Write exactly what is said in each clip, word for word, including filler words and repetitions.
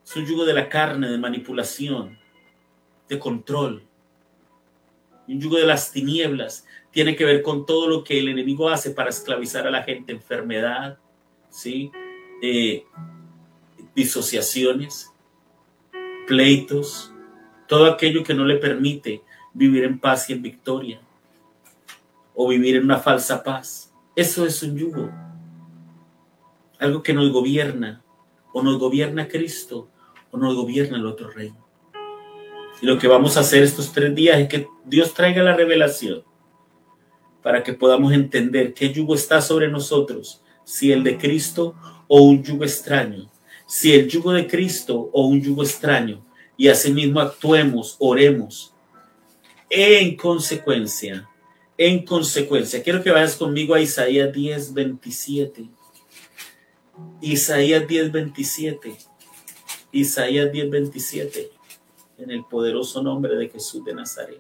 Es un yugo de la carne, de manipulación, de control. Un yugo de las tinieblas tiene que ver con todo lo que el enemigo hace para esclavizar a la gente. Enfermedad, ¿sí? Eh, disociaciones, pleitos, todo aquello que no le permite vivir en paz y en victoria, o vivir en una falsa paz. Eso es un yugo, algo que nos gobierna, o nos gobierna Cristo, o nos gobierna el otro reino. Y lo que vamos a hacer estos tres días es que Dios traiga la revelación para que podamos entender qué yugo está sobre nosotros, si el de Cristo o un yugo extraño, si el yugo de Cristo o un yugo extraño, y asimismo actuemos, oremos en consecuencia, en consecuencia. Quiero que vayas conmigo a Isaías diez, veintisiete. Isaías diez, veintisiete. Isaías diez, veintisiete. En el poderoso nombre de Jesús de Nazaret.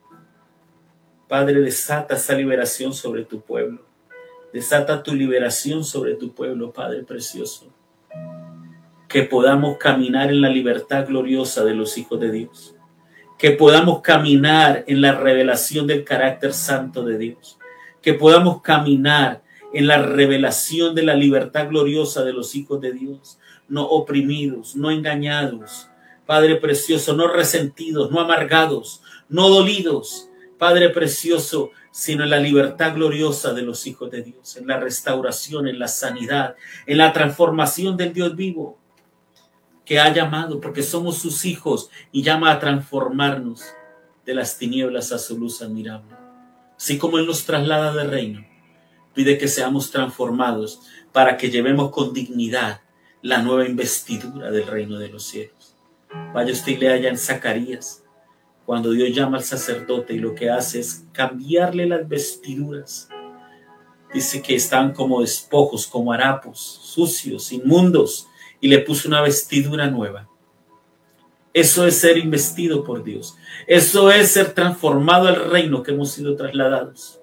Padre, desata esa liberación sobre tu pueblo. Desata tu liberación sobre tu pueblo, Padre precioso. Que podamos caminar en la libertad gloriosa de los hijos de Dios. Que podamos caminar en la revelación del carácter santo de Dios. Que podamos caminar en la revelación de la libertad gloriosa de los hijos de Dios. No oprimidos, no engañados. Padre precioso, no resentidos, no amargados, no dolidos. Padre precioso, sino en la libertad gloriosa de los hijos de Dios. En la restauración, en la sanidad, en la transformación del Dios vivo. Que ha llamado, porque somos sus hijos, y llama a transformarnos de las tinieblas a su luz admirable. Así como Él nos traslada de reino, pide que seamos transformados para que llevemos con dignidad la nueva investidura del reino de los cielos. Vaya usted y lea allá en Zacarías, cuando Dios llama al sacerdote y lo que hace es cambiarle las vestiduras. Dice que estaban como despojos, como harapos, sucios, inmundos, y le puso una vestidura nueva. Eso es ser investido por Dios. Eso es ser transformado al reino que hemos sido trasladados.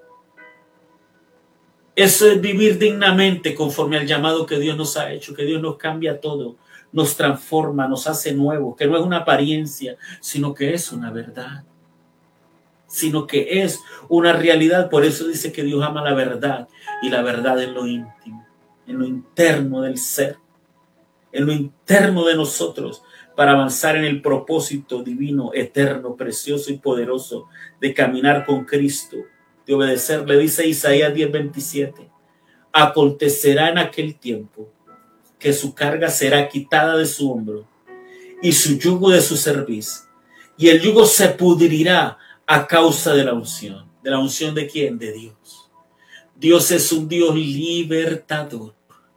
Eso es vivir dignamente conforme al llamado que Dios nos ha hecho, que Dios nos cambia todo, nos transforma, nos hace nuevos, que no es una apariencia, sino que es una verdad, sino que es una realidad. Por eso dice que Dios ama la verdad, y la verdad en lo íntimo, en lo interno del ser, en lo interno de nosotros, para avanzar en el propósito divino, eterno, precioso y poderoso de caminar con Cristo, de obedecerle. Dice Isaías diez, veintisiete, acontecerá en aquel tiempo que su carga será quitada de su hombro y su yugo de su cerviz, y el yugo se pudrirá a causa de la unción. ¿De la unción de quién? De Dios. Dios es un Dios libertador.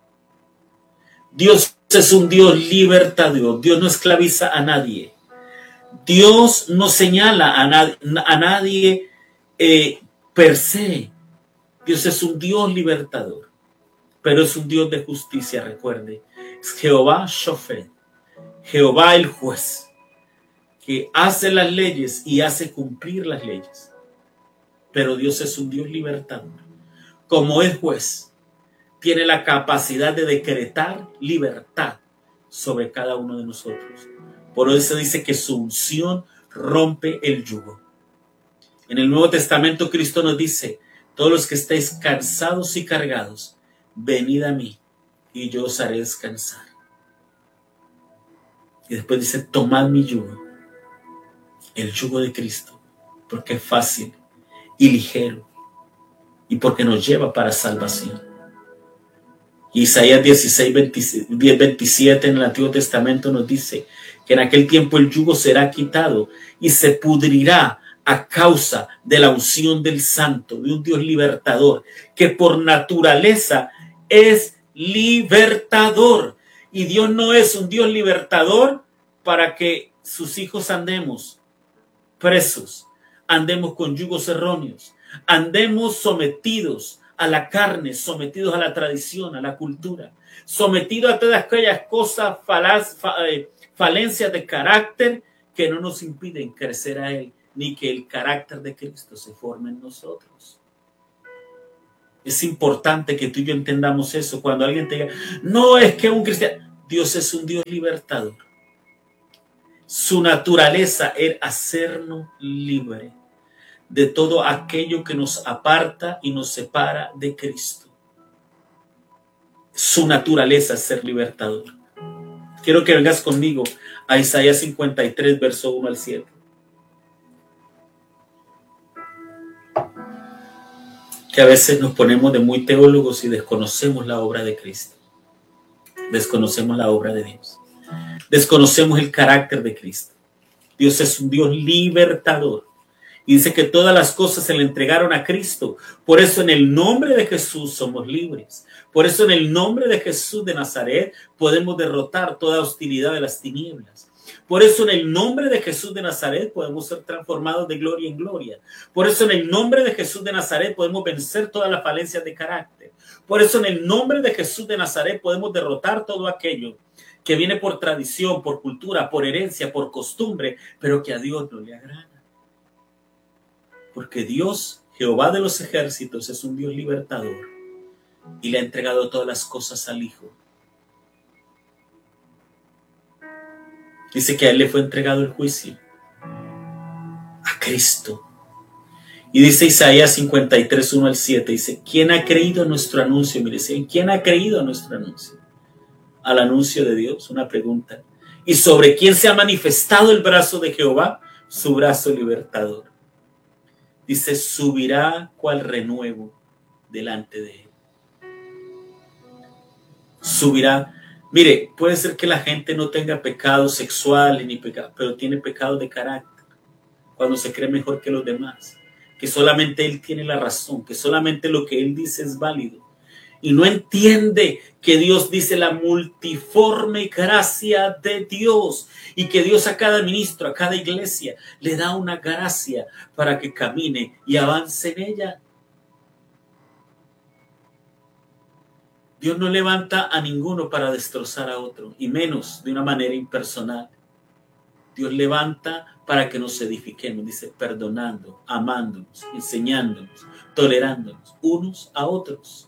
Dios es un Dios libertador. Dios no esclaviza a nadie. Dios no señala a nadie, a nadie eh, per se. Dios es un Dios libertador, pero es un Dios de justicia, recuerde. Es Jehová Shofet, Jehová el juez, que hace las leyes y hace cumplir las leyes. Pero Dios es un Dios libertador. Como es juez, tiene la capacidad de decretar libertad sobre cada uno de nosotros. Por eso dice que su unción rompe el yugo. En el Nuevo Testamento Cristo nos dice: todos los que estéis cansados y cargados, venid a mí y yo os haré descansar. Y después dice: tomad mi yugo, el yugo de Cristo, porque es fácil y ligero, y porque nos lleva para salvación. Isaías dieciséis, veintisiete en el Antiguo Testamento nos dice que en aquel tiempo el yugo será quitado y se pudrirá a causa de la unción del Santo, de un Dios libertador, que por naturaleza es libertador. Y Dios no es un Dios libertador para que sus hijos andemos presos, andemos con yugos erróneos, andemos sometidos a la carne, sometidos a la tradición, a la cultura, sometidos a todas aquellas cosas, falaz, falencias de carácter que no nos impiden crecer a Él, ni que el carácter de Cristo se forme en nosotros. Es importante que tú y yo entendamos eso. Cuando alguien te diga: no, es que un cristiano, Dios es un Dios libertador. Su naturaleza es hacernos libres de todo aquello que nos aparta y nos separa de Cristo. Su naturaleza es ser libertador. Quiero que vengas conmigo a Isaías cincuenta y tres, verso uno al siete. Que a veces nos ponemos de muy teólogos y desconocemos la obra de Cristo. Desconocemos la obra de Dios. Desconocemos el carácter de Cristo. Dios es un Dios libertador. Y dice que todas las cosas se le entregaron a Cristo. Por eso en el nombre de Jesús somos libres. Por eso en el nombre de Jesús de Nazaret podemos derrotar toda hostilidad de las tinieblas. Por eso en el nombre de Jesús de Nazaret podemos ser transformados de gloria en gloria. Por eso en el nombre de Jesús de Nazaret podemos vencer todas las falencias de carácter. Por eso en el nombre de Jesús de Nazaret podemos derrotar todo aquello que viene por tradición, por cultura, por herencia, por costumbre, pero que a Dios no le agrada. Porque Dios, Jehová de los ejércitos, es un Dios libertador y le ha entregado todas las cosas al Hijo. Dice que a él le fue entregado el juicio, a Cristo. Y dice Isaías cincuenta y tres, uno al siete, dice, ¿quién ha creído a nuestro anuncio? Mire, ¿quién ha creído a nuestro anuncio? Al anuncio de Dios, una pregunta. ¿Y sobre quién se ha manifestado el brazo de Jehová? Su brazo libertador. Dice, subirá cual renuevo delante de él. Subirá. Mire, puede ser que la gente no tenga pecado sexual ni pecado, pero tiene pecado de carácter. Cuando se cree mejor que los demás. Que solamente él tiene la razón. Que solamente lo que él dice es válido. Y no entiende que Dios dice la multiforme gracia de Dios. Y que Dios a cada ministro, a cada iglesia, le da una gracia para que camine y avance en ella. Dios no levanta a ninguno para destrozar a otro, y menos de una manera impersonal. Dios levanta para que nos edifiquemos, dice, perdonando, amándonos, enseñándonos, tolerándonos unos a otros.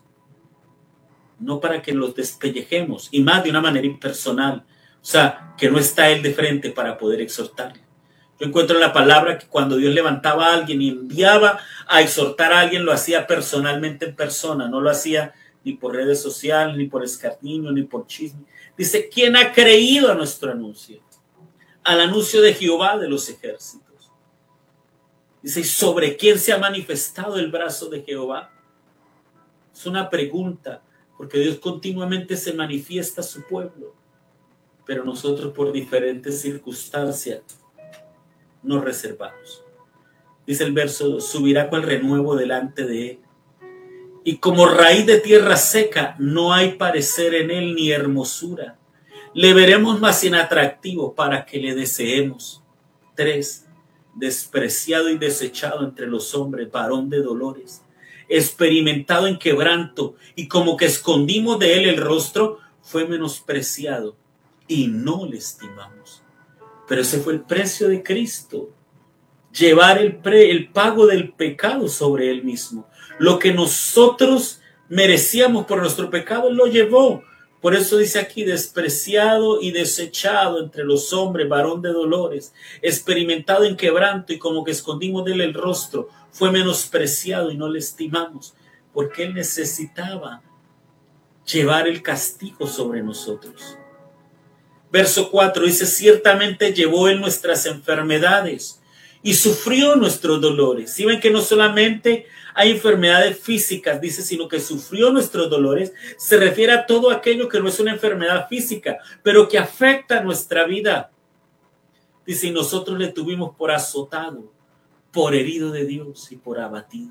No para que los despellejemos, y más de una manera impersonal. O sea, que no está Él de frente para poder exhortarle. Yo encuentro en la palabra que cuando Dios levantaba a alguien y enviaba a exhortar a alguien, lo hacía personalmente en persona, no lo hacía ni por redes sociales, ni por escarnio, ni por chisme. Dice, ¿quién ha creído a nuestro anuncio? Al anuncio de Jehová de los ejércitos. Dice, ¿sobre quién se ha manifestado el brazo de Jehová? Es una pregunta, porque Dios continuamente se manifiesta a su pueblo. Pero nosotros por diferentes circunstancias nos reservamos. Dice el verso dos, subirá cual renuevo delante de él. Y como raíz de tierra seca, no hay parecer en él ni hermosura. Le veremos más inatractivo para que le deseemos. Tres, despreciado y desechado entre los hombres, varón de dolores, experimentado en quebranto, y como que escondimos de él el rostro, fue menospreciado y no le estimamos. Pero ese fue el precio de Cristo. Llevar el, pre, el pago del pecado sobre él mismo. Lo que nosotros merecíamos por nuestro pecado, él lo llevó. Por eso dice aquí, despreciado y desechado entre los hombres, varón de dolores, experimentado en quebranto, y como que escondimos de él el rostro, fue menospreciado y no le estimamos, porque él necesitaba llevar el castigo sobre nosotros. Verso cuatro dice, ciertamente llevó él nuestras enfermedades y sufrió nuestros dolores. Si ven que no solamente hay enfermedades físicas, dice, sino que sufrió nuestros dolores, se refiere a todo aquello que no es una enfermedad física, pero que afecta nuestra vida. Dice, y nosotros le tuvimos por azotado, por herido de Dios y por abatido.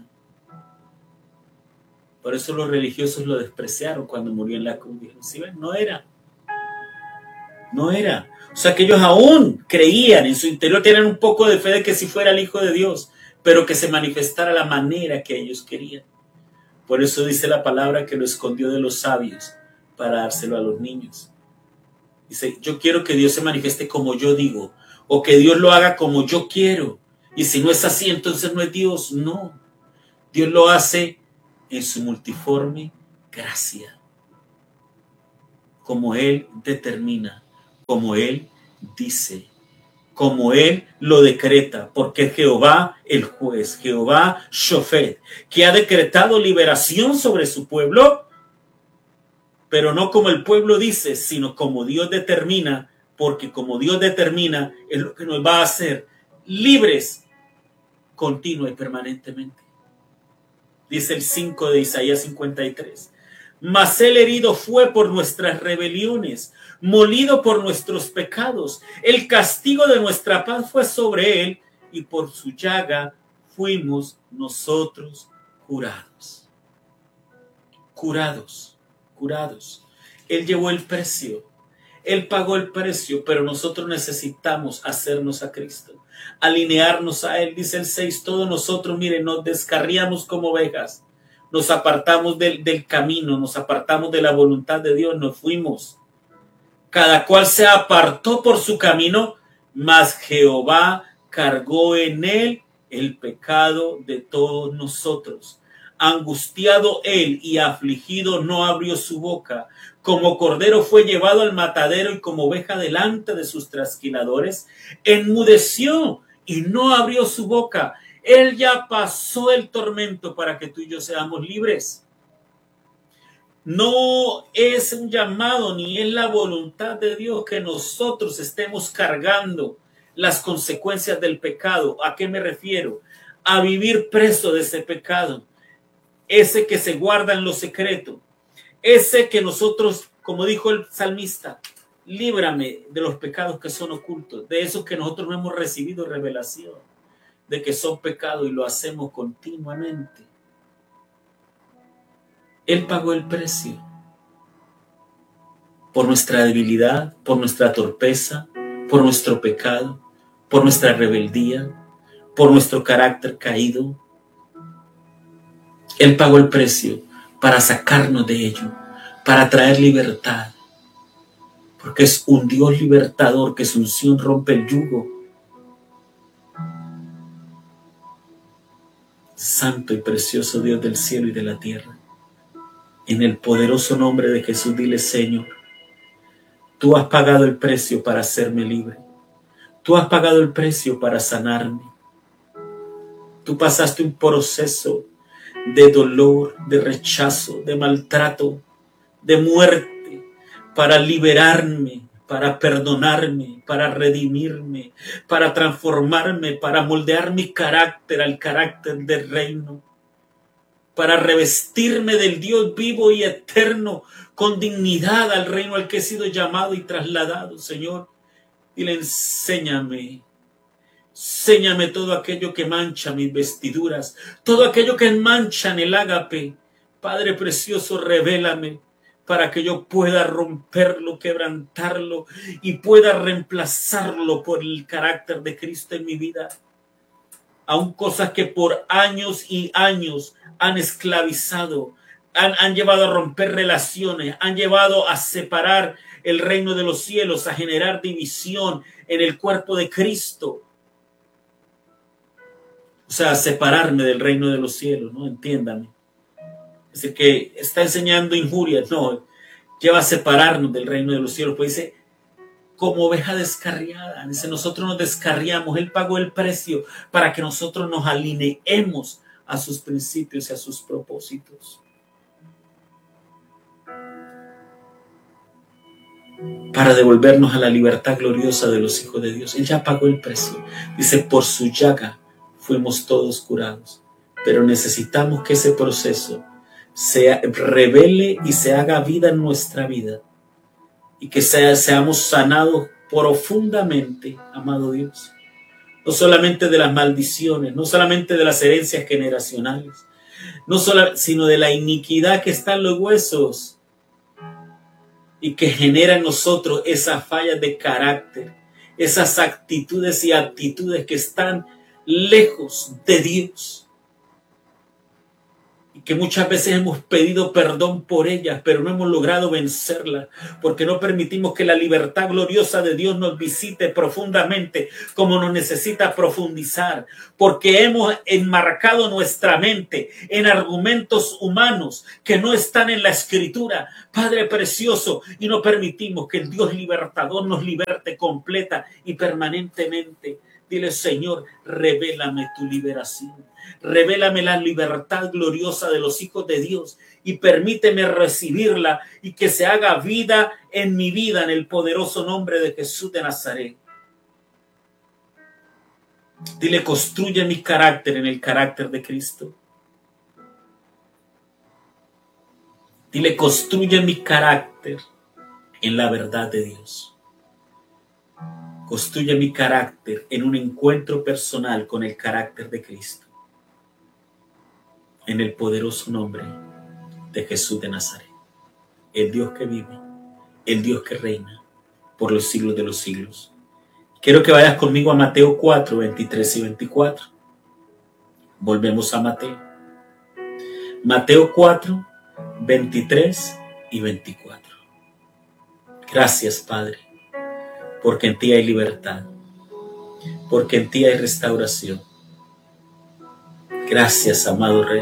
Por eso los religiosos lo despreciaron cuando murió en la cruz. Dijeron, ¿sí ven? No era. No era. O sea, que ellos aún creían, en su interior tenían un poco de fe de que si fuera el Hijo de Dios, pero que se manifestara la manera que ellos querían. Por eso dice la palabra que lo escondió de los sabios para dárselo a los niños. Dice, yo quiero que Dios se manifieste como yo digo, o que Dios lo haga como yo quiero. Y si no es así, entonces no es Dios. No. Dios lo hace en su multiforme gracia, como Él determina, como Él dice. como Él lo decreta, porque Jehová el juez, Jehová Shofet, que ha decretado liberación sobre su pueblo, pero no como el pueblo dice, sino como Dios determina, porque como Dios determina es lo que nos va a hacer libres continua y permanentemente. Dice el cinco de Isaías cincuenta y tres. Mas el herido fue por nuestras rebeliones, molido por nuestros pecados. El castigo de nuestra paz fue sobre él, y por su llaga fuimos nosotros curados. Curados, curados. Él llevó el precio. Él pagó el precio, pero nosotros necesitamos hacernos a Cristo, alinearnos a Él. Dice el seis, todos nosotros, miren, nos descarriamos como ovejas, nos apartamos del, del camino, nos apartamos de la voluntad de Dios, nos fuimos. Cada cual se apartó por su camino, mas Jehová cargó en él el pecado de todos nosotros. Angustiado él y afligido no abrió su boca. Como cordero fue llevado al matadero y como oveja delante de sus trasquiladores, enmudeció y no abrió su boca. Él ya pasó el tormento para que tú y yo seamos libres. No es un llamado ni es la voluntad de Dios que nosotros estemos cargando las consecuencias del pecado. ¿A qué me refiero? A vivir preso de ese pecado. Ese que se guarda en lo secreto. Ese que nosotros, como dijo el salmista, líbrame de los pecados que son ocultos, de esos que nosotros no hemos recibido revelación, de que son pecados y lo hacemos continuamente. Él pagó el precio por nuestra debilidad, por nuestra torpeza, por nuestro pecado, por nuestra rebeldía, por nuestro carácter caído. Él pagó el precio para sacarnos de ello, para traer libertad, porque es un Dios libertador, que su unción rompe el yugo. Santo y precioso Dios del cielo y de la tierra, en el poderoso nombre de Jesús, dile: Señor, tú has pagado el precio para hacerme libre. Tú has pagado el precio para sanarme. Tú pasaste un proceso de dolor, de rechazo, de maltrato, de muerte, para liberarme, para perdonarme, para redimirme, para transformarme, para moldear mi carácter al carácter del reino, para revestirme del Dios vivo y eterno con dignidad al reino al que he sido llamado y trasladado. Señor, dile: enséñame. Enséñame todo aquello que mancha mis vestiduras, todo aquello que mancha en el ágape. Padre precioso, revélame para que yo pueda romperlo, quebrantarlo y pueda reemplazarlo por el carácter de Cristo en mi vida. Aún cosas que por años y años han esclavizado, han, han llevado a romper relaciones, han llevado a separar el reino de los cielos, a generar división en el cuerpo de Cristo. O sea, separarme del reino de los cielos, ¿no? Entiéndame. Es decir, que está enseñando injurias, no. Lleva a separarnos del reino de los cielos. Pues dice, como oveja descarriada. Dice, nosotros nos descarriamos. Él pagó el precio para que nosotros nos alineemos a sus principios y a sus propósitos. Para devolvernos a la libertad gloriosa de los hijos de Dios. Él ya pagó el precio. Dice, por su llaga fuimos todos curados, pero necesitamos que ese proceso se revele y se haga vida en nuestra vida y que sea, seamos sanados profundamente, amado Dios, no solamente de las maldiciones, no solamente de las herencias generacionales, no solo, sino de la iniquidad que está en los huesos y que genera en nosotros esas fallas de carácter, esas actitudes y actitudes que están lejos de Dios y que muchas veces hemos pedido perdón por ellas, pero no hemos logrado vencerlas, porque no permitimos que la libertad gloriosa de Dios nos visite profundamente como nos necesita profundizar, porque hemos enmarcado nuestra mente en argumentos humanos que no están en la Escritura, Padre precioso, y no permitimos que el Dios libertador nos liberte completa y permanentemente. Dile, Señor, revélame tu liberación. Revélame la libertad gloriosa de los hijos de Dios y permíteme recibirla y que se haga vida en mi vida en el poderoso nombre de Jesús de Nazaret. Dile, construye mi carácter en el carácter de Cristo. Dile, construye mi carácter en la verdad de Dios. Construye mi carácter en un encuentro personal con el carácter de Cristo. En el poderoso nombre de Jesús de Nazaret. El Dios que vive, el Dios que reina por los siglos de los siglos. Quiero que vayas conmigo a Mateo cuatro, veintitrés y veinticuatro. Volvemos a Mateo. Mateo cuatro, veintitrés y veinticuatro. Gracias, Padre, porque en ti hay libertad, porque en ti hay restauración. Gracias, amado Rey.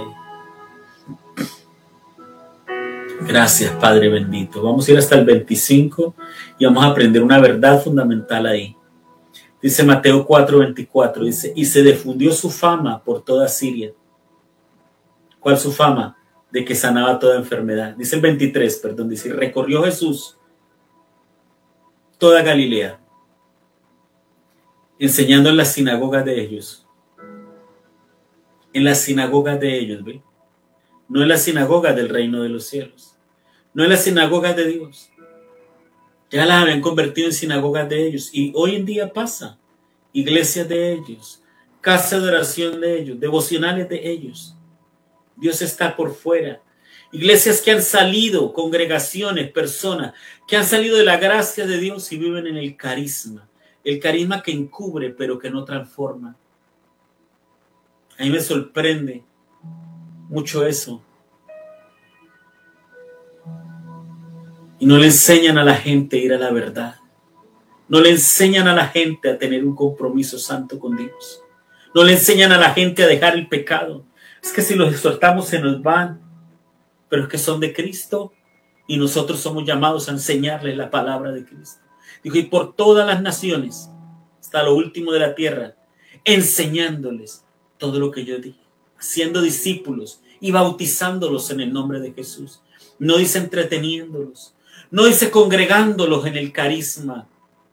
Gracias, Padre bendito. Vamos a ir hasta el veinticinco y vamos a aprender una verdad fundamental ahí. Dice Mateo cuatro, veinticuatro, dice, y se difundió su fama por toda Siria. ¿Cuál su fama? De que sanaba toda enfermedad. Dice el veintitrés, perdón, dice, recorrió Jesús toda Galilea, enseñando en las sinagogas de ellos. En las sinagogas de ellos, ¿ve? No en las sinagogas del reino de los cielos. No en las sinagogas de Dios. Ya las habían convertido en sinagogas de ellos. Y hoy en día pasa. Iglesias de ellos. Casas de oración de ellos. Devocionales de ellos. Dios está por fuera. Iglesias que han salido, congregaciones, personas que han salido de la gracia de Dios y viven en el carisma. El carisma que encubre pero que no transforma. A mí me sorprende mucho eso. Y no le enseñan a la gente a ir a la verdad. No le enseñan a la gente a tener un compromiso santo con Dios. No le enseñan a la gente a dejar el pecado. Es que si los exhortamos se nos van. Pero es que son de Cristo y nosotros somos llamados a enseñarles la palabra de Cristo. Dijo, y por todas las naciones, hasta lo último de la tierra, enseñándoles todo lo que yo dije, haciendo discípulos y bautizándolos en el nombre de Jesús. No dice entreteniéndolos, no dice congregándolos en el carisma.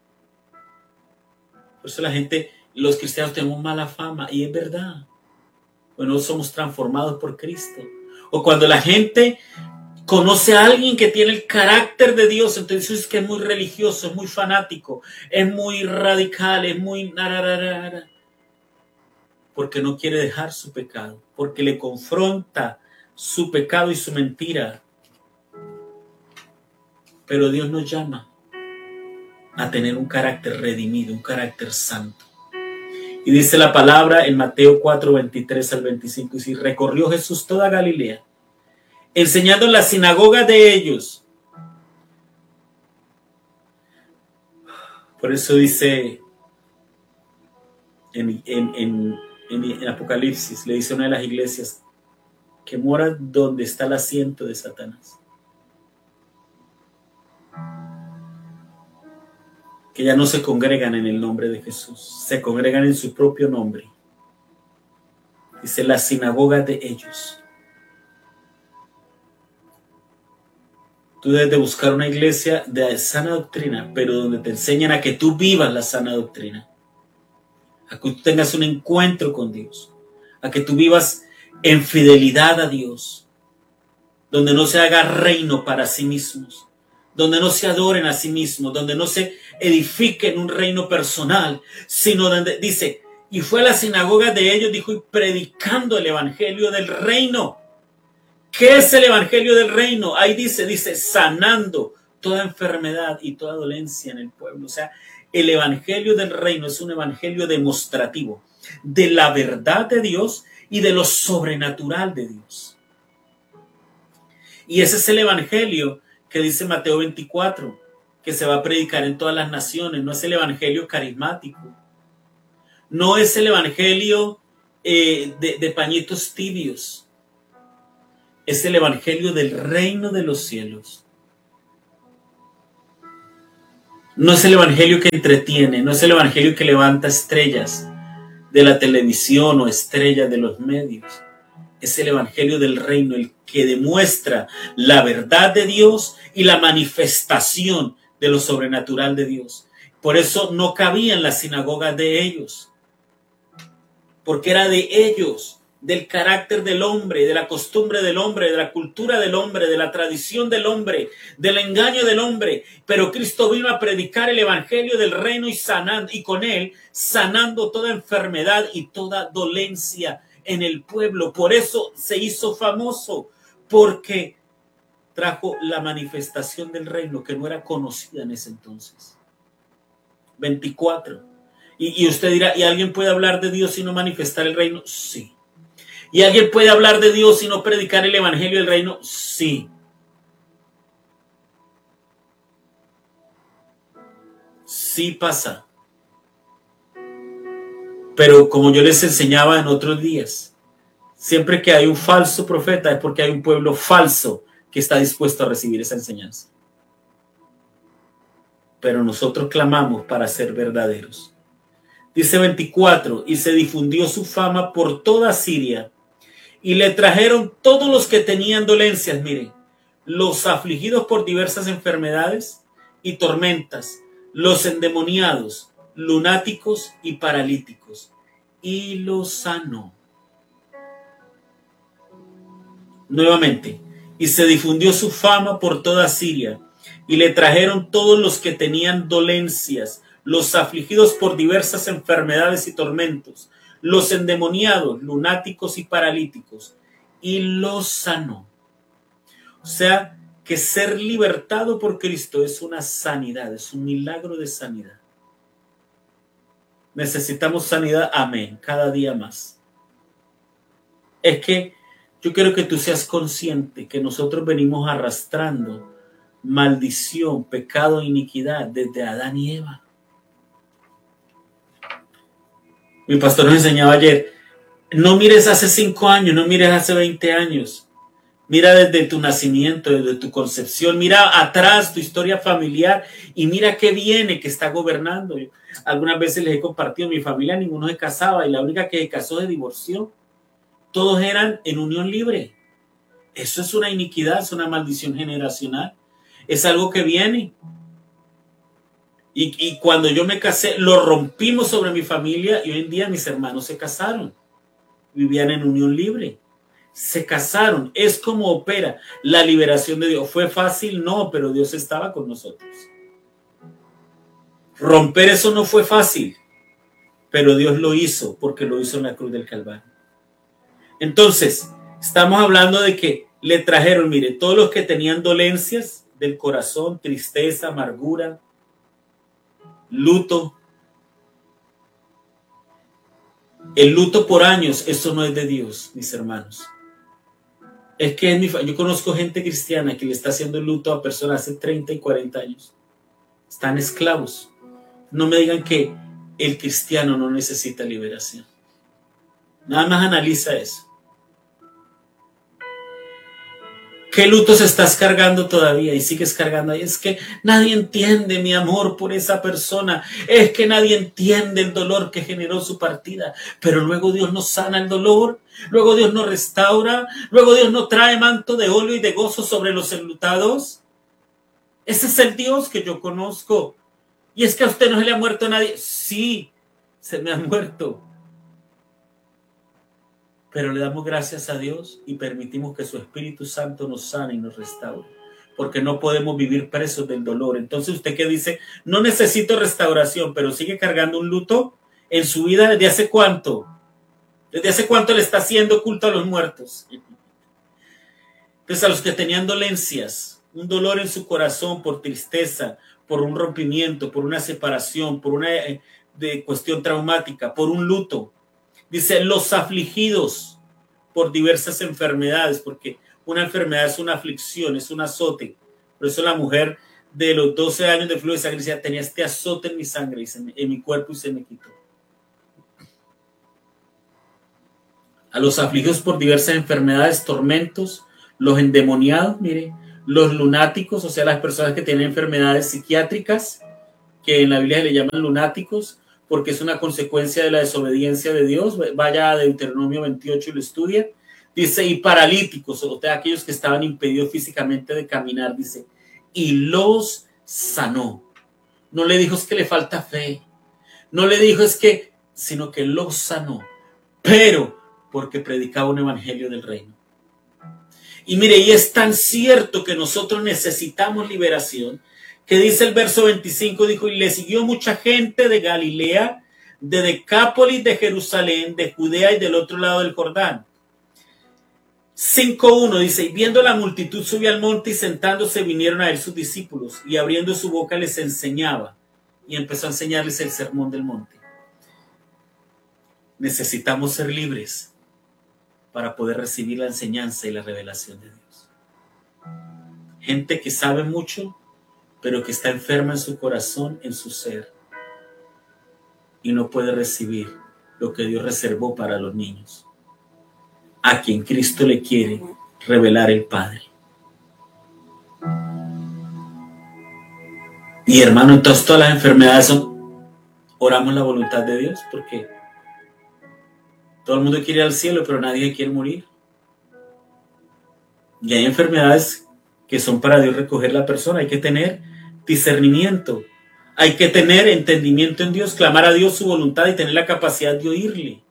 Por eso la gente, los cristianos tenemos mala fama, y es verdad. Bueno, somos transformados por Cristo. O cuando la gente conoce a alguien que tiene el carácter de Dios, entonces es que es muy religioso, es muy fanático, es muy radical, es muy nararara, porque no quiere dejar su pecado, porque le confronta su pecado y su mentira. Pero Dios nos llama a tener un carácter redimido, un carácter santo. Y dice la palabra en Mateo cuatro, veintitrés al veinticinco, y si recorrió Jesús toda Galilea, enseñando en las sinagogas de ellos. Por eso dice en, en, en, en Apocalipsis, le dice a una de las iglesias, que mora donde está el asiento de Satanás. Que ya no se congregan en el nombre de Jesús, se congregan en su propio nombre. Dice la sinagoga de ellos. Tú debes de buscar una iglesia de sana doctrina, pero donde te enseñan a que tú vivas la sana doctrina. A que tú tengas un encuentro con Dios. A que tú vivas en fidelidad a Dios. Donde no se haga reino para sí mismos. Donde no se adoren a sí mismos. Donde no se edifiquen un reino personal. Sino donde dice, y fue a la sinagoga de ellos, dijo, y predicando el evangelio del reino. ¿Qué es el evangelio del reino? Ahí dice, dice, sanando toda enfermedad y toda dolencia en el pueblo. O sea, el evangelio del reino es un evangelio demostrativo de la verdad de Dios y de lo sobrenatural de Dios. Y ese es el evangelio que dice Mateo veinticuatro, que se va a predicar en todas las naciones. No es el evangelio carismático. No es el evangelio eh, de, de pañitos tibios. Es el evangelio del reino de los cielos. No es el evangelio que entretiene, no es el evangelio que levanta estrellas de la televisión o estrellas de los medios. Es el evangelio del reino, el que demuestra la verdad de Dios y la manifestación de lo sobrenatural de Dios. Por eso no cabía en las sinagogas de ellos, porque era de ellos, del carácter del hombre, de la costumbre del hombre, de la cultura del hombre, de la tradición del hombre, del engaño del hombre. Pero Cristo vino a predicar el evangelio del reino y sanando, y con él sanando toda enfermedad y toda dolencia en el pueblo. Por eso se hizo famoso, porque trajo la manifestación del reino que no era conocida en ese entonces. veinticuatro. Y, y usted dirá, ¿y alguien puede hablar de Dios y no manifestar el reino? Sí. ¿Y alguien puede hablar de Dios y no predicar el evangelio del reino? Sí. Sí pasa. Pero como yo les enseñaba en otros días, siempre que hay un falso profeta es porque hay un pueblo falso que está dispuesto a recibir esa enseñanza. Pero nosotros clamamos para ser verdaderos. Dice veinticuatro, y se difundió su fama por toda Siria, y le trajeron todos los que tenían dolencias, miren, los afligidos por diversas enfermedades y tormentas, los endemoniados, lunáticos y paralíticos, y los sanó. Nuevamente, y se difundió su fama por toda Siria, y le trajeron todos los que tenían dolencias, los afligidos por diversas enfermedades y tormentos, los endemoniados, lunáticos y paralíticos, y los sanó. O sea, que ser libertado por Cristo es una sanidad, es un milagro de sanidad. Necesitamos sanidad, amén, cada día más. Es que yo quiero que tú seas consciente que nosotros venimos arrastrando maldición, pecado e iniquidad desde Adán y Eva. Mi pastor nos enseñaba ayer, no mires hace cinco años, no mires hace veinte años. Mira desde tu nacimiento, desde tu concepción, mira atrás tu historia familiar y mira qué viene que está gobernando. Yo, algunas veces les he compartido, en mi familia ninguno se casaba y la única que se casó se divorció. Todos eran en unión libre. Eso es una iniquidad, es una maldición generacional. Es algo que viene. Y, y cuando yo me casé, lo rompimos sobre mi familia y hoy en día mis hermanos se casaron. Vivían en unión libre. Se casaron. Es como opera la liberación de Dios. ¿Fue fácil? No, pero Dios estaba con nosotros. Romper eso no fue fácil, pero Dios lo hizo porque lo hizo en la cruz del Calvario. Entonces, estamos hablando de que le trajeron, mire, todos los que tenían dolencias del corazón, tristeza, amargura, luto. El luto por años, eso no es de Dios, mis hermanos. Es que en mi, yo conozco gente cristiana que le está haciendo el luto a personas hace treinta y cuarenta años. Están esclavos. No me digan que el cristiano no necesita liberación. Nada más analiza eso. ¿Qué lutos estás cargando todavía y sigues cargando ahí? Es que nadie entiende mi amor por esa persona. Es que nadie entiende el dolor que generó su partida. Pero luego Dios nos sana el dolor. Luego Dios nos restaura. Luego Dios nos trae manto de óleo y de gozo sobre los enlutados. Ese es el Dios que yo conozco. Y es que a usted no se le ha muerto nadie. Sí, se me ha muerto. Pero le damos gracias a Dios y permitimos que su Espíritu Santo nos sane y nos restaure. Porque no podemos vivir presos del dolor. Entonces usted que dice, no necesito restauración, pero sigue cargando un luto en su vida, ¿desde hace cuánto? ¿Desde hace cuánto le está haciendo culto a los muertos? Entonces a los que tenían dolencias, un dolor en su corazón por tristeza, por un rompimiento, por una separación, por una de cuestión traumática, por un luto. Dice, los afligidos por diversas enfermedades, porque una enfermedad es una aflicción, es un azote. Por eso la mujer de los doce años de flujo de sangre decía, tenía este azote en mi sangre, y se me, en mi cuerpo, y se me quitó. A los afligidos por diversas enfermedades, tormentos, los endemoniados, mire, los lunáticos, o sea, las personas que tienen enfermedades psiquiátricas, que en la Biblia le llaman lunáticos, porque es una consecuencia de la desobediencia de Dios. Vaya a Deuteronomio veintiocho y lo estudia. Dice, y paralíticos, o sea, aquellos que estaban impedidos físicamente de caminar, dice, y los sanó. No le dijo es que le falta fe, no le dijo es que, sino que los sanó, pero porque predicaba un evangelio del reino. Y mire, y es tan cierto que nosotros necesitamos liberación, que dice el verso veinticinco, dijo, y le siguió mucha gente de Galilea, de Decápolis, de Jerusalén, de Judea y del otro lado del Jordán. cinco uno dice, y viendo la multitud subió al monte, y sentándose vinieron a él sus discípulos, y abriendo su boca les enseñaba, y empezó a enseñarles el sermón del monte. Necesitamos ser libres para poder recibir la enseñanza y la revelación de Dios. Gente que sabe mucho, pero que está enferma en su corazón, en su ser, y no puede recibir lo que Dios reservó para los niños, a quien Cristo le quiere revelar el Padre. Y hermano, entonces todas las enfermedades son, oramos la voluntad de Dios, porque todo el mundo quiere ir al cielo, pero nadie quiere morir. Y hay enfermedades que son para Dios recoger la persona. Hay que tener discernimiento, hay que tener entendimiento en Dios, clamar a Dios su voluntad y tener la capacidad de oírle.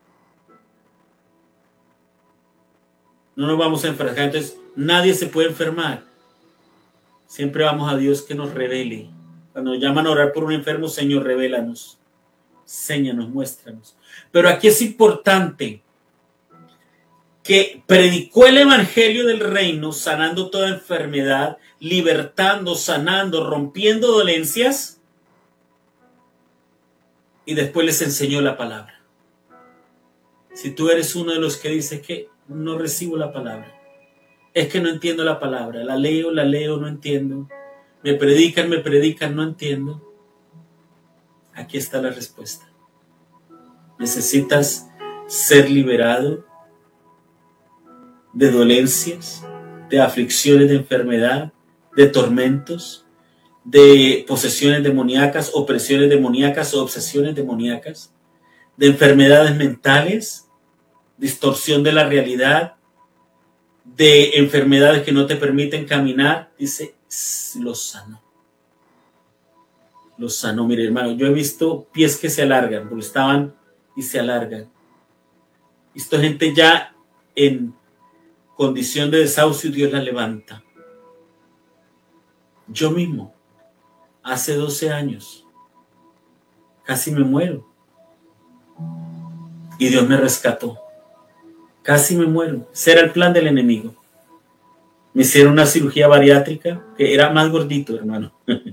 No nos vamos a enfermar. Entonces nadie se puede enfermar. Siempre vamos a Dios que nos revele. Cuando nos llaman a orar por un enfermo, Señor, revélanos, séñanos, muéstranos. Pero aquí es importante que predicó el evangelio del reino, sanando toda enfermedad, libertando, sanando, rompiendo dolencias, y después les enseñó la palabra. Si tú eres uno de los que dice que no recibo la palabra, es que no entiendo la palabra, la leo, la leo, no entiendo, me predican, me predican, no entiendo, aquí está la respuesta. Necesitas ser liberado de dolencias, de aflicciones, de enfermedad, de tormentos, de posesiones demoníacas, opresiones demoníacas o obsesiones demoníacas, de enfermedades mentales, distorsión de la realidad, de enfermedades que no te permiten caminar. Dice, los sanó. Los sanó. Mire, hermano, yo he visto pies que se alargan, porque estaban y se alargan. He visto gente ya en condición de desahucio y Dios la levanta. Yo mismo, hace doce años, casi me muero. Y Dios me rescató. Casi me muero. Ese era el plan del enemigo. Me hicieron una cirugía bariátrica, que era más gordito, hermano.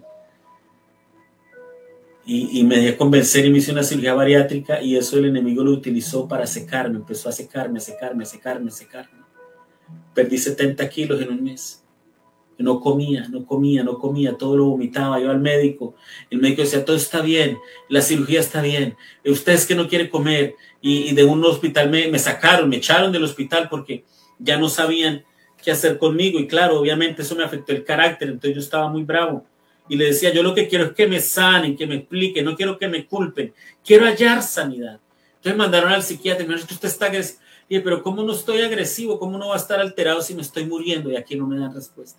y, y me dejé convencer y me hice una cirugía bariátrica, y eso el enemigo lo utilizó para secarme. Empezó a secarme, a secarme, a secarme, a secarme. Perdí setenta kilos en un mes. No comía, no comía, no comía, todo lo vomitaba. Yo al médico, el médico decía, todo está bien, la cirugía está bien, usted es que no quiere comer. Y, y de un hospital me, me sacaron, me echaron del hospital porque ya no sabían qué hacer conmigo. Y claro, obviamente eso me afectó el carácter, entonces yo estaba muy bravo. Y le decía, yo lo que quiero es que me sanen, que me expliquen, no quiero que me culpen, quiero hallar sanidad. Entonces mandaron al psiquiatra y me dijo, usted está agresivo. Y dije, pero ¿cómo no estoy agresivo? ¿Cómo no va a estar alterado si me estoy muriendo? Y aquí no me dan respuesta.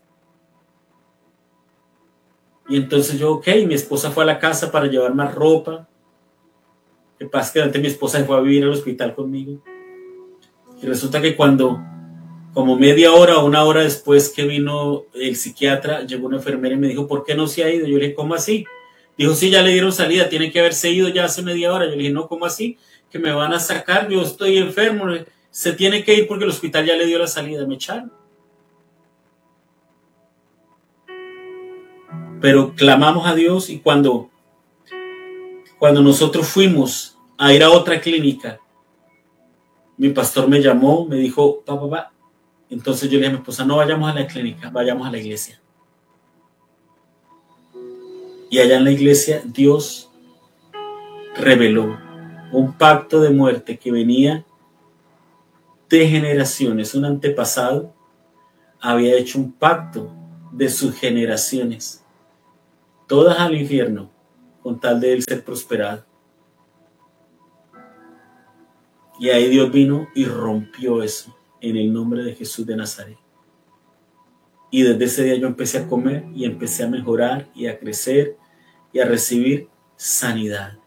Y entonces yo, ok, mi esposa fue a la casa para llevar más ropa. Que pasa que antes mi esposa se fue a vivir al hospital conmigo. Y resulta que cuando, como media hora o una hora después que vino el psiquiatra, llegó una enfermera y me dijo, ¿por qué no se ha ido? Yo le dije, ¿cómo así? Dijo, sí, ya le dieron salida, tiene que haberse ido ya hace media hora. Yo le dije, no, ¿cómo así? Que me van a sacar, yo estoy enfermo. Se tiene que ir porque el hospital ya le dio la salida, me echaron. Pero clamamos a Dios, y cuando, cuando nosotros fuimos a ir a otra clínica, mi pastor me llamó, me dijo, papá, papá, Entonces yo le dije a mi esposa, no vayamos a la clínica, vayamos a la iglesia. Y allá en la iglesia Dios reveló un pacto de muerte que venía de generaciones. Un antepasado había hecho un pacto de sus generaciones, todas al infierno, con tal de él ser prosperado. Y ahí Dios vino y rompió eso en el nombre de Jesús de Nazaret. Y desde ese día yo empecé a comer y empecé a mejorar y a crecer y a recibir sanidad.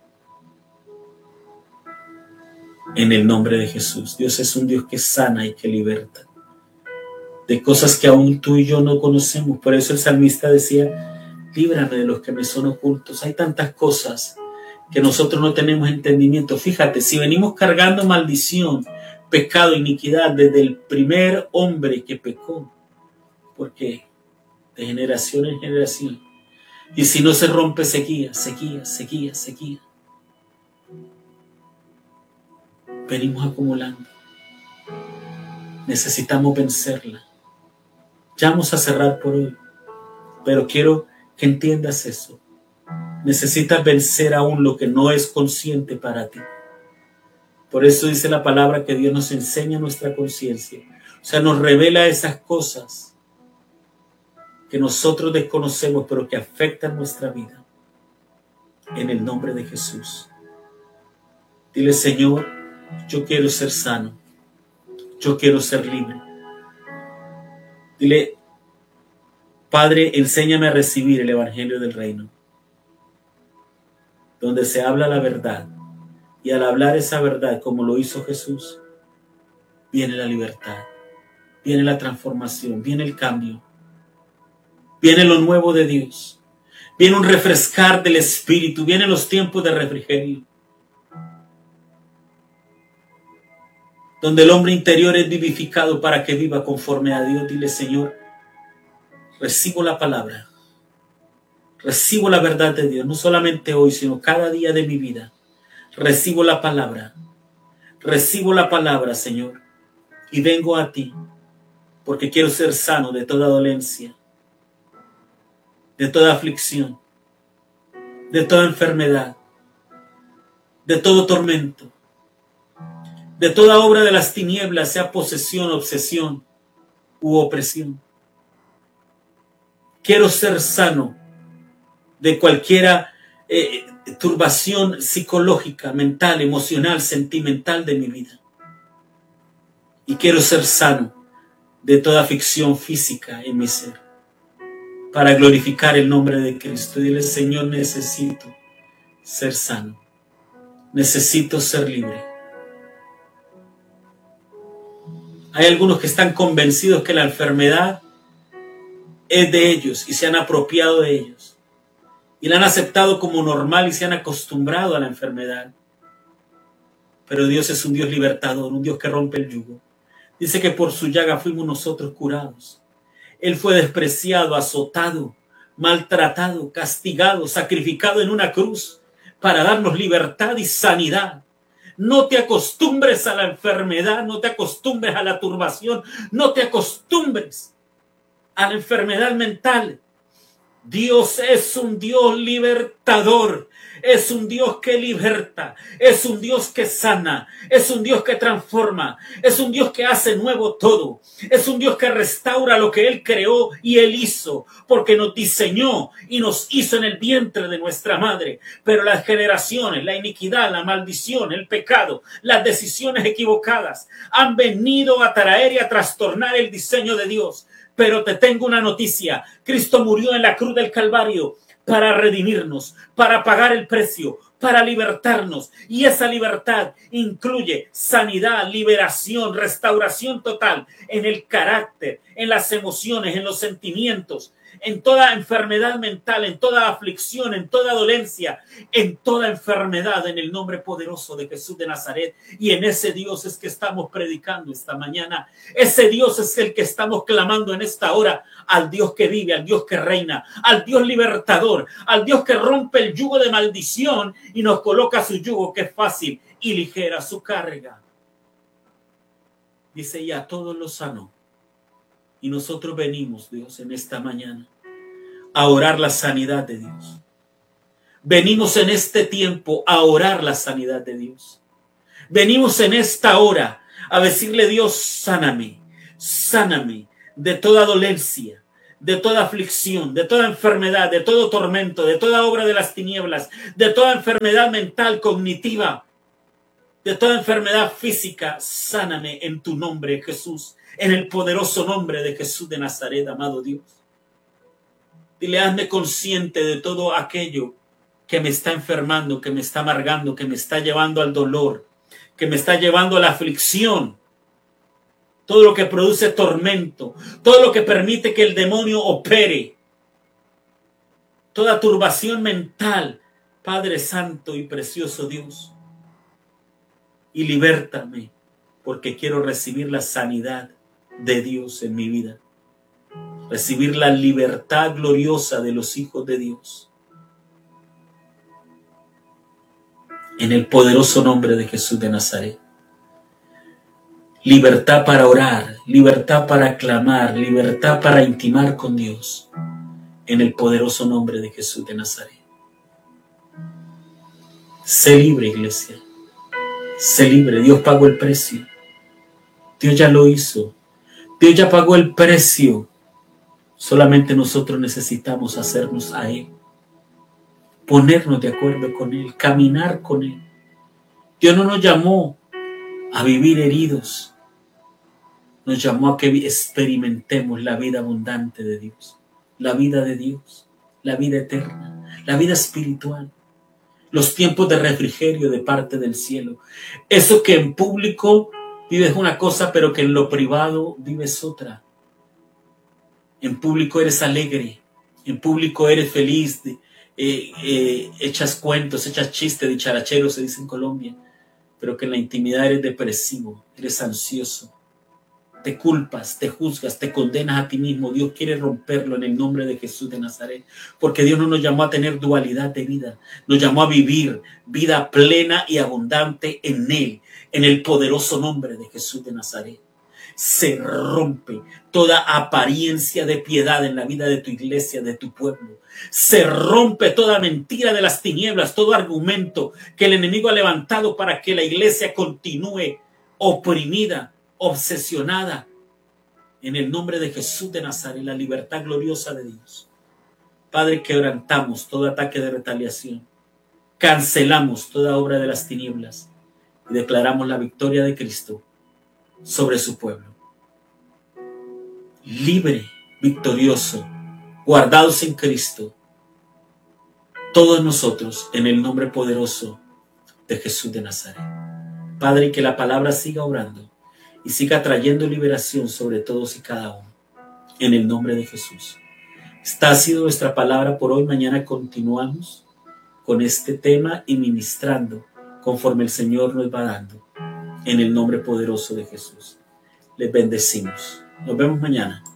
En el nombre de Jesús. Dios es un Dios que sana y que liberta de cosas que aún tú y yo no conocemos. Por eso el salmista decía, líbrame de los que me son ocultos. Hay tantas cosas que nosotros no tenemos entendimiento. Fíjate, si venimos cargando maldición, pecado, iniquidad desde el primer hombre que pecó, porque de generación en generación, y si no se rompe, sequía, sequía, sequía, sequía, venimos acumulando. Necesitamos vencerla. Ya vamos a cerrar por hoy, pero quiero que entiendas eso. Necesitas vencer aún lo que no es consciente para ti. Por eso dice la palabra que Dios nos enseña nuestra conciencia. O sea, nos revela esas cosas que nosotros desconocemos, pero que afectan nuestra vida. En el nombre de Jesús. Dile, Señor, yo quiero ser sano. Yo quiero ser libre. Dile, Padre, enséñame a recibir el evangelio del reino, donde se habla la verdad. Y al hablar esa verdad, como lo hizo Jesús, viene la libertad, viene la transformación, viene el cambio, viene lo nuevo de Dios, viene un refrescar del Espíritu, vienen los tiempos de refrigerio, donde el hombre interior es vivificado para que viva conforme a Dios. Dile, Señor, recibo la palabra, recibo la verdad de Dios, no solamente hoy, sino cada día de mi vida. Recibo la palabra, recibo la palabra, Señor, y vengo a ti, porque quiero ser sano de toda dolencia, de toda aflicción, de toda enfermedad, de todo tormento, de toda obra de las tinieblas, sea posesión, obsesión u opresión. Quiero ser sano de cualquiera eh, turbación psicológica, mental, emocional, sentimental de mi vida. Y quiero ser sano de toda aflicción física en mi ser, para glorificar el nombre de Cristo. Dile, Señor, necesito ser sano, necesito ser libre. Hay algunos que están convencidos que la enfermedad es de ellos y se han apropiado de ellos. Y la han aceptado como normal y se han acostumbrado a la enfermedad. Pero Dios es un Dios libertador, un Dios que rompe el yugo. Dice que por su llaga fuimos nosotros curados. Él fue despreciado, azotado, maltratado, castigado, sacrificado en una cruz para darnos libertad y sanidad. No te acostumbres a la enfermedad, no te acostumbres a la turbación, no te acostumbres a la enfermedad mental. Dios es un Dios libertador, es un Dios que liberta, es un Dios que sana, es un Dios que transforma, es un Dios que hace nuevo todo, es un Dios que restaura lo que Él creó y Él hizo, porque nos diseñó y nos hizo en el vientre de nuestra madre. Pero las generaciones, la iniquidad, la maldición, el pecado, las decisiones equivocadas han venido a traer y a trastornar el diseño de Dios. Pero te tengo una noticia. Cristo murió en la cruz del Calvario para redimirnos, para pagar el precio, para libertarnos. Y esa libertad incluye sanidad, liberación, restauración total en el carácter, en las emociones, en los sentimientos, en toda enfermedad mental, en toda aflicción, en toda dolencia, en toda enfermedad, en el nombre poderoso de Jesús de Nazaret. Y en ese Dios es que estamos predicando esta mañana. Ese Dios es el que estamos clamando en esta hora, al Dios que vive, al Dios que reina, al Dios libertador, al Dios que rompe el yugo de maldición y nos coloca su yugo, que es fácil y ligera su carga. Dice, y a todos los sanó. Y nosotros venimos, Dios, en esta mañana a orar la sanidad de Dios. Venimos en este tiempo a orar la sanidad de Dios. Venimos en esta hora a decirle, Dios, sáname, sáname de toda dolencia, de toda aflicción, de toda enfermedad, de todo tormento, de toda obra de las tinieblas, de toda enfermedad mental, cognitiva, de toda enfermedad física. Sáname en tu nombre, Jesús, en el poderoso nombre de Jesús de Nazaret, amado Dios. Dile, hazme consciente de todo aquello que me está enfermando, que me está amargando, que me está llevando al dolor, que me está llevando a la aflicción. Todo lo que produce tormento, todo lo que permite que el demonio opere, toda turbación mental, Padre Santo y precioso Dios. Y libértame, porque quiero recibir la sanidad de Dios en mi vida. Recibir la libertad gloriosa de los hijos de Dios. En el poderoso nombre de Jesús de Nazaret. Libertad para orar, libertad para clamar, libertad para intimar con Dios. En el poderoso nombre de Jesús de Nazaret. Sé libre, iglesia. Sé libre. Dios pagó el precio. Dios ya lo hizo. Dios ya pagó el precio. Solamente nosotros necesitamos hacernos a Él. Ponernos de acuerdo con Él. Caminar con Él. Dios no nos llamó a vivir heridos. Nos llamó a que experimentemos la vida abundante de Dios. La vida de Dios. La vida eterna. La vida espiritual. Los tiempos de refrigerio de parte del cielo. Eso que en público vives una cosa, pero que en lo privado vives otra. En público eres alegre. En público eres feliz. De, eh, eh, echas cuentos, echas chistes, dicharachero se dice en Colombia. Pero que en la intimidad eres depresivo, eres ansioso. Te culpas, te juzgas, te condenas a ti mismo. Dios quiere romperlo en el nombre de Jesús de Nazaret. Porque Dios no nos llamó a tener dualidad de vida. Nos llamó a vivir vida plena y abundante en Él. En el poderoso nombre de Jesús de Nazaret. Se rompe toda apariencia de piedad en la vida de tu iglesia, de tu pueblo. Se rompe toda mentira de las tinieblas, todo argumento que el enemigo ha levantado para que la iglesia continúe oprimida, obsesionada. En el nombre de Jesús de Nazaret, la libertad gloriosa de Dios. Padre, quebrantamos todo ataque de retaliación. Cancelamos toda obra de las tinieblas y declaramos la victoria de Cristo sobre su pueblo. Libre, victorioso, guardados en Cristo, todos nosotros en el nombre poderoso de Jesús de Nazaret. Padre, que la palabra siga obrando y siga trayendo liberación sobre todos y cada uno, en el nombre de Jesús. Esta ha sido nuestra palabra por hoy. Mañana continuamos con este tema y ministrando conforme el Señor nos va dando, en el nombre poderoso de Jesús. Les bendecimos. Nos vemos mañana.